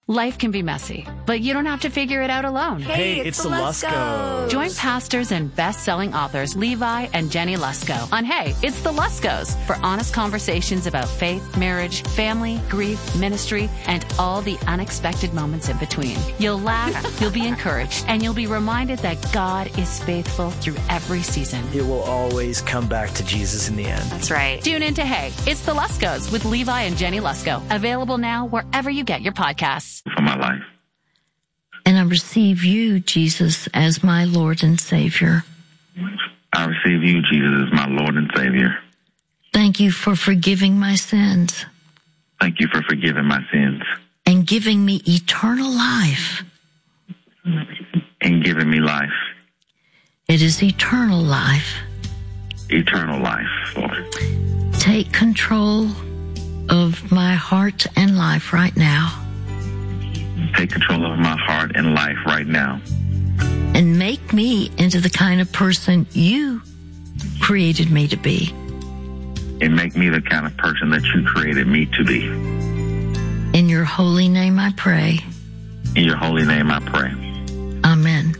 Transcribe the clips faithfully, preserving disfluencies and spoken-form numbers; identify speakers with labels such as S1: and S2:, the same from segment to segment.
S1: Life can be messy, but you don't have to figure it out alone.
S2: Hey, it's, it's the Luskos.
S1: Join pastors and best-selling authors Levi and Jenny Lusko on Hey, It's the Luskos for honest conversations about faith, marriage, family, grief, ministry, and all the unexpected moments in between. You'll laugh, you'll be encouraged, and you'll be reminded that God is faithful through every season.
S2: It will always come back to Jesus in the end.
S1: That's right. Tune in to Hey, It's the Luskos with Levi and Jenny Lusko. Available now wherever you get your podcasts.
S3: For my life.
S4: And I receive you, Jesus, as my Lord and Savior.
S3: I receive you, Jesus, as my Lord and Savior.
S4: Thank you for forgiving my sins.
S3: Thank you for forgiving my sins.
S4: And giving me eternal life.
S3: And giving me life.
S4: It is eternal life.
S3: Eternal life, Lord.
S4: Take control of my heart and life right now.
S3: Take control of my heart and life right now.
S4: And make me into the kind of person you created me to be.
S3: And make me the kind of person that you created me to be.
S4: In your holy name I pray.
S3: In your holy name I pray.
S4: Amen.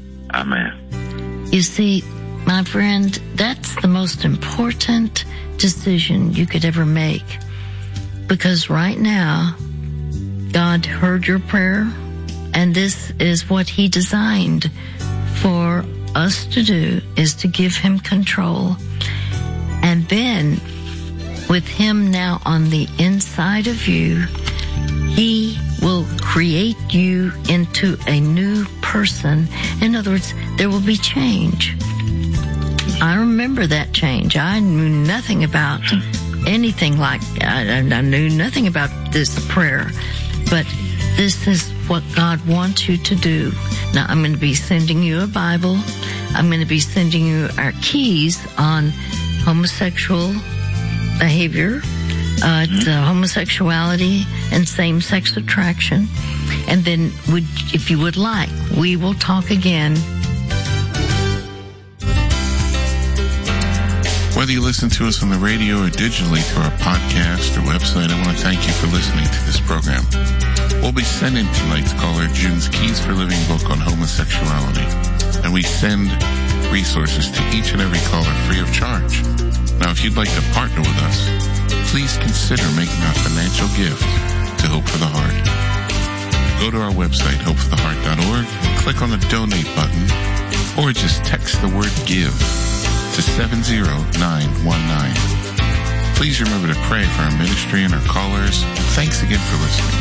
S3: Amen.
S4: You see, my friend, that's the most important decision you could ever make. Because right now, God heard your prayer, and this is what he designed for us to do, is to give him control. And then, with him now on the inside of you, he will create you into a new person. In other words, there will be change. I remember that change. I knew nothing about anything like I, I knew nothing about this prayer. But this is what God wants you to do. Now, I'm going to be sending you a Bible. I'm going to be sending you our keys on homosexual behavior, uh, to homosexuality and same-sex attraction. And then, would, if you would like, we will talk again.
S5: Whether you listen to us on the radio or digitally through our podcast or website, I want to thank you for listening to this program. We'll be sending tonight's caller June's Keys for Living book on homosexuality, and we send resources to each and every caller free of charge. Now, if you'd like to partner with us, please consider making a financial gift to Hope for the Heart. Go to our website, hope for the heart dot org, and click on the donate button, or just text the word GIVE to seven zero nine one nine. Please remember to pray for our ministry and our callers. Thanks again for listening.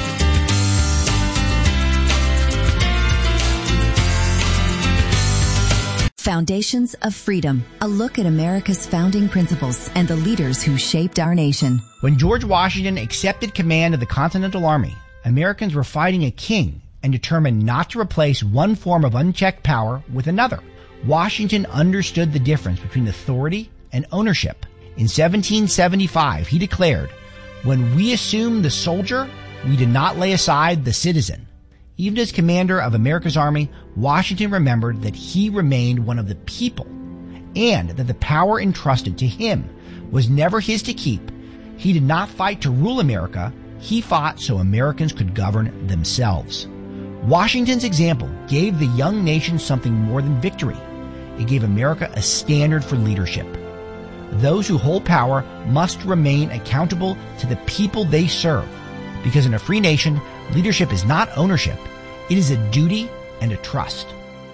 S6: Foundations of Freedom, a look at America's founding principles and the leaders who shaped our nation.
S7: When George Washington accepted command of the Continental Army, Americans were fighting a king and determined not to replace one form of unchecked power with another. Washington understood the difference between authority and ownership. In seventeen seventy-five, he declared, "When we assume the soldier, we did not lay aside the citizen." Even as commander of America's army, Washington remembered that he remained one of the people, and that the power entrusted to him was never his to keep. He did not fight to rule America. He fought so Americans could govern themselves. Washington's example gave the young nation something more than victory. It gave America a standard for leadership. Those who hold power must remain accountable to the people they serve, because in a free nation, leadership is not ownership. It is a duty and a trust.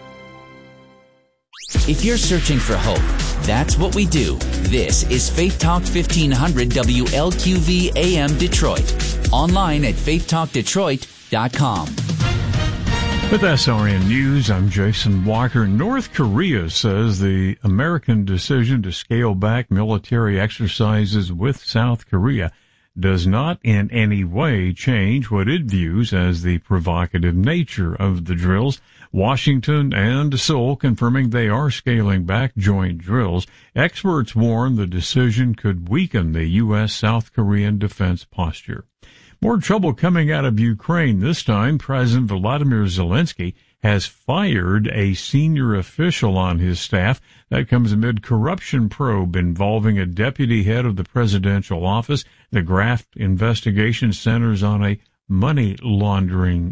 S8: If you're searching for hope, that's what we do. This is Faith Talk fifteen hundred W L Q V A M Detroit. Online at faith talk detroit dot com.
S9: With S R N News, I'm Jason Walker. North Korea says the American decision to scale back military exercises with South Korea does not in any way change what it views as the provocative nature of the drills. Washington and Seoul confirming they are scaling back joint drills. Experts warn the decision could weaken the U S South Korean defense posture. More trouble coming out of Ukraine. This time, President Volodymyr Zelensky has fired a senior official on his staff. That comes amid corruption probe involving a deputy head of the presidential office. The graft investigation centers on a money laundering